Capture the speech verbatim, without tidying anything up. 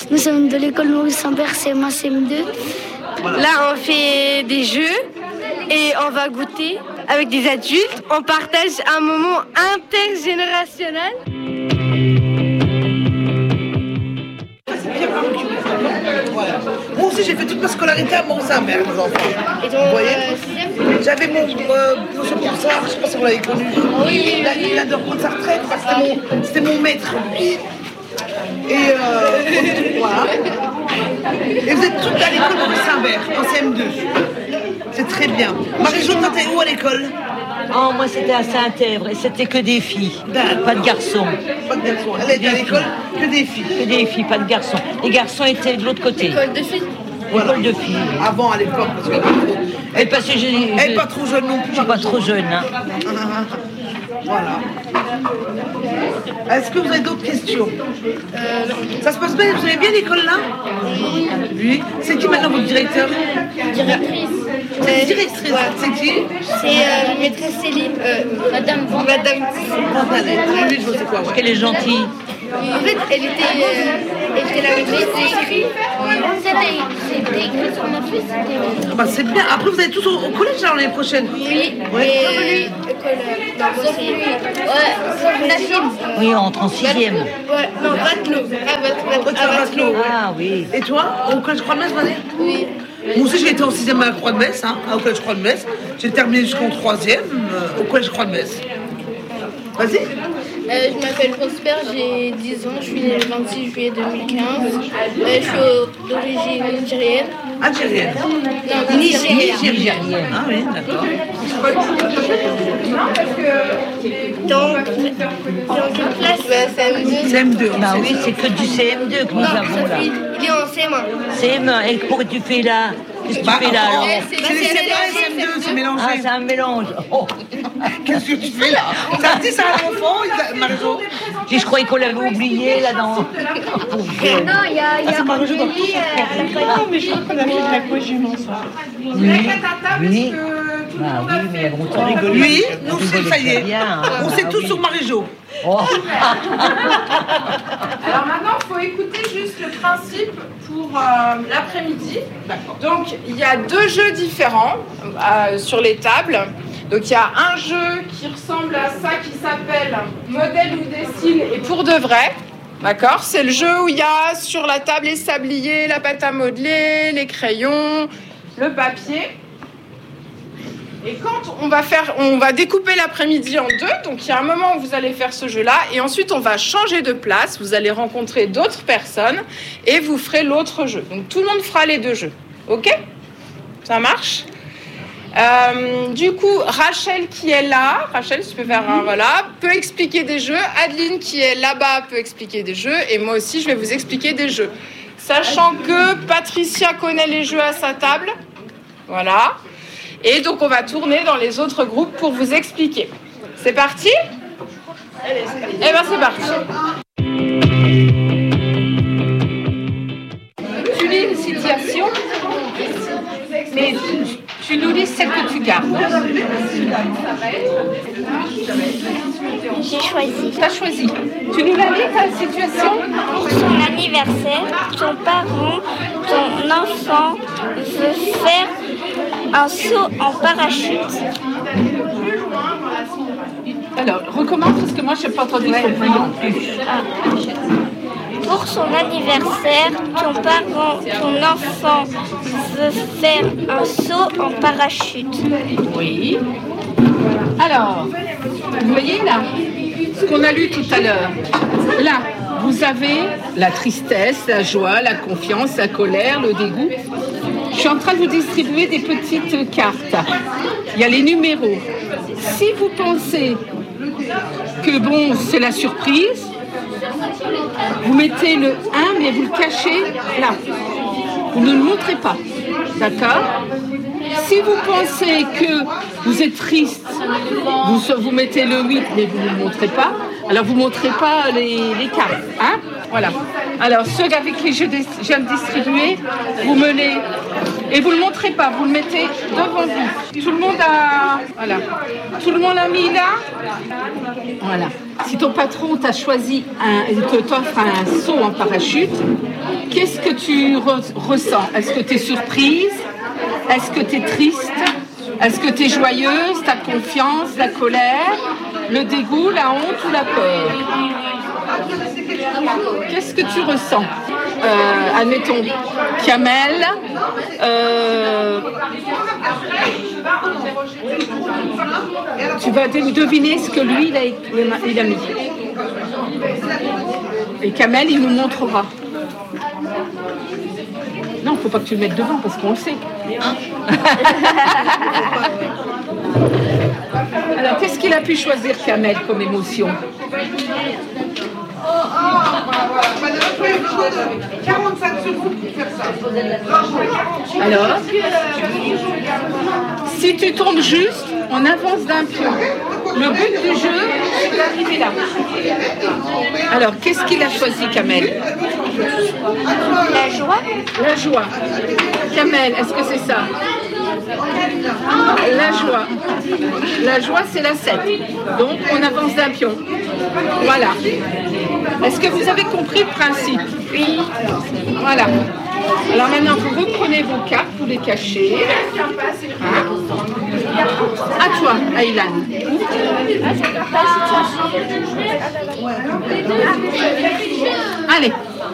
Nous sommes de l'école Maurice Ambert, C M un, C M deux. Là, on fait des jeux et on va goûter avec des adultes. On partage un moment intergénérationnel. Moi aussi, j'ai fait toute ma scolarité à Maurice-Ambert, les enfants. Et donc, vous voyez euh, J'avais mon euh, monsieur Ponsard, je ne sais pas si vous l'avez connu. Oui, il a, il a de reprendre sa retraite parce que c'était mon, c'était mon maître, lui. Et euh, voilà. Et vous êtes toutes à l'école Maurice-Ambert, en C M deux. C'est très bien. Marie-Jo, toi, t'es où à l'école? Oh, moi, c'était à Saint-Èvre et c'était que des filles, pas de garçons. Pas de garçons. Elle était à l'école que des filles. Que des filles, pas de garçons. Les garçons étaient de l'autre côté. École de filles. Voilà. École de filles. Avant, à l'époque, parce qu'elle Elle est passée, je, je, elle n'est pas trop jeune non plus. Je suis pas trop jeune. Hein. Voilà. Est-ce que vous avez d'autres questions? euh, Ça se passe bien? Vous avez bien l'école là? Oui. Oui. C'est qui maintenant votre directeur? Directrice. C'est directrice. Ouais. C'est qui? C'est euh, maîtresse Céline. Euh, Madame Van. Madame. Vandalet. Oui, je sais quoi. Ouais. Qu'elle est gentille. En fait, elle était, euh, elle était la maîtresse des écrits. C'était écrit sur ma fille. Ah bah, c'est bien. Après, vous allez tous au, au collège l'année prochaine? Oui. Ouais. Et école. Non, moi c'est. Ouais. Nashim. Oui, on rentre en sixième. Ouais. Non, Vatelot. À Vatelot. Ah oui. Et toi, au collège Croix-de-Metz, Valérie? Oui. Moi aussi, j'ai été en sixième à la Croix-de-Metz, hein, au collège Croix-de-Metz. J'ai terminé jusqu'en troisième euh, au collège Croix-de-Metz. Vas-y. Euh, je m'appelle Prosper, j'ai dix ans, je suis née le vingt-six juillet deux mille quinze. Euh, je suis d'origine nigérienne. Algérienne. Non, nigérienne. Nigérienne. Ah oui, d'accord. Donc, dans quelle classe? Bah, C M deux. C M deux. Bah oui, c'est que du C M deux que nous Non, avons là. Sophie, il est en C M un. C M un, et pourquoi tu fais là? Qu'est-ce que tu Bah, fais là oh, alors? c'est les C M un et C M deux, c'est mélangé. Ah, c'est un mélange. Oh. Qu'est-ce que tu fais là? Ça dit ça à l'enfant, Marie-Jo? Je croyais qu'on l'avait oublié là dans. Non, il y a, il y a Marie-Jo dans Amélie, euh, à la Non, mais je crois qu'on a fait de l'aquajument ce soir. Oui, oui. Bah oui, mais il y a longtemps. Oui, nous On c'est ça y est. bien, hein. On sait Bah tout oui. sur Marie-Jo. Oh. Alors maintenant, il faut écouter juste le principe pour euh, l'après-midi. Donc, il y a deux jeux différents euh, sur les tables. Donc, il y a un jeu qui ressemble à ça qui s'appelle Modèle ou Dessine et pour de vrai. D'accord? C'est le jeu où il y a sur la table les sabliers, la pâte à modeler, les crayons, le papier. Et quand on va faire, on va découper l'après-midi en deux, donc il y a un moment où vous allez faire ce jeu-là, et ensuite on va changer de place, vous allez rencontrer d'autres personnes, et vous ferez l'autre jeu. Donc tout le monde fera les deux jeux, ok? Ça marche? Euh, du coup, Rachel qui est là, Rachel, si tu peux faire un voilà, peut expliquer des jeux. Adeline qui est là-bas peut expliquer des jeux, et moi aussi je vais vous expliquer des jeux. Sachant que Patricia connaît les jeux à sa table, voilà. Et donc, on va tourner dans les autres groupes pour vous expliquer. C'est parti? Eh bien, c'est parti. Tu lis une situation, mais tu nous lis celle que tu gardes. J'ai choisi. Tu as choisi. Tu nous la lis, ta situation? Pour son anniversaire, ton parent, ton enfant veut faire un saut en parachute. Alors, recommence parce que moi, je n'ai pas entendu son plus non plus. Pour son anniversaire, ton parent, ton enfant veut faire un saut en parachute. Oui. Alors, vous voyez là, ce qu'on a lu tout à l'heure. Là, vous avez la tristesse, la joie, la confiance, la colère, le dégoût. Je suis en train de vous distribuer des petites cartes. Il y a les numéros. Si vous pensez que bon, c'est la surprise, vous mettez le un, mais vous le cachez là. Vous ne le montrez pas. D'accord? Si vous pensez que vous êtes triste, vous, vous mettez le huit, mais vous ne le montrez pas. Alors, vous ne montrez pas les, les cartes. Hein? Voilà. Alors, ceux avec qui je, je viens de distribuer, vous me les Et vous le montrez pas, vous le mettez devant vous. Tout le monde a... Voilà. Tout le monde a mis là. Voilà. Si ton patron t'a choisi, un, te t'offre un saut en parachute, qu'est-ce que tu re- ressens? Est-ce que tu es surprise? Est-ce que tu es triste? Est-ce que tu es joyeuse? Ta confiance, la colère, le dégoût, la honte ou la peur? Qu'est-ce que tu ressens? euh, Admettons, Kamel, euh, tu vas deviner ce que lui il a, il a mis. Et Kamel, il nous montrera. Non, il ne faut pas que tu le mettes devant parce qu'on le sait. Alors, qu'est-ce qu'il a pu choisir, Kamel, comme émotion? quarante-cinq secondes pour faire ça. Alors, si tu tombes juste, on avance d'un pion. Le but du jeu, c'est d'arriver là. Alors, qu'est-ce qu'il a choisi, Kamel? La joie. La joie. Kamel, est-ce que c'est ça? La joie. La joie, c'est la sept. Donc, on avance d'un pion. Voilà. Est-ce que vous avez compris le principe? Oui. Voilà. Alors maintenant, vous reprenez vos cartes, vous les cachez. Hein? À toi, Aylan. Allez.